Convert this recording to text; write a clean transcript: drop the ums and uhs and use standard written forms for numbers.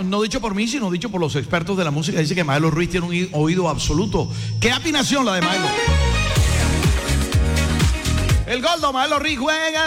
no dicho por mí, sino dicho por los expertos de la música. Dice que Maelo Ruiz tiene un oído absoluto. ¡Qué afinación la de Maelo! El Goldo, Maelo Ruiz juega